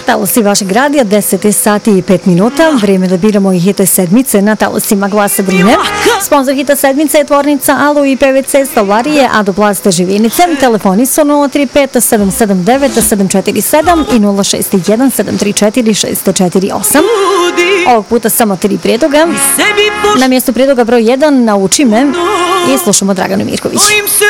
Talosi vašeg radija, 10 sati i 5 minuta. Vrijeme da biramo i hite sedmice na talosima Glasa Drine. Sponzor hita sedmice je tvornica Alu i PVC Stolarije, a do Plaste Živinice. Telefoni su 035 779 747 i 061 734 648. Ovog puta samo 3 prijedloga. Na mjestu prijedloga broj 1 Nauči me i slušamo Draganu Mirković.